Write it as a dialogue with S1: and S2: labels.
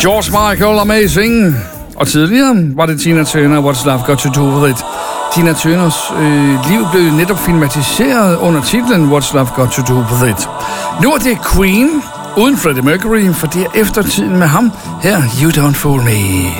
S1: George Michael, Amazing. Og tidligere var det Tina Turner, What's Love Got to Do With It. Tina Turners liv blev netop filmatiseret under titlen What's Love Got to Do With It. Nu er det Queen uden Freddie Mercury, for det er eftertiden med ham. Her, You Don't Fool Me.